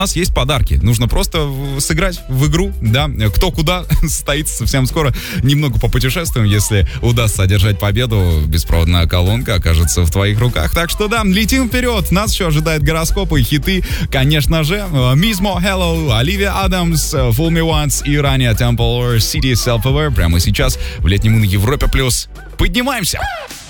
нас есть подарки. Нужно просто сыграть в игру, да, кто куда, состоится совсем скоро. Немного попутешествуем, если удастся одержать победу. Беспроводная колонка окажется в твоих руках. Так что да, летим вперед. Нас еще ожидает гороскопы и хиты, конечно же. Мизмо, Hello, Оливия Адамс, Fool Me Once и ранее Temple City Self-Aware. Прямо сейчас в летнем на Европе+. Поднимаемся!